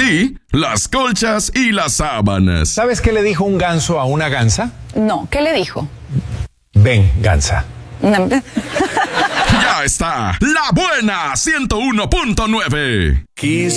Sí, las colchas y las sábanas. ¿Sabes qué le dijo un ganso a una gansa? No, ¿qué le dijo? Ven, gansa. Ya está, La Buena 101.9.